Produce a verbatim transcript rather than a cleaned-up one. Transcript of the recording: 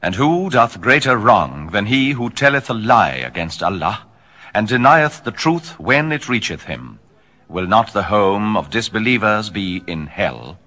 And who doth greater wrong than he who telleth a lie against Allah, and denieth the truth when it reacheth him? Will not the home of disbelievers be in hell?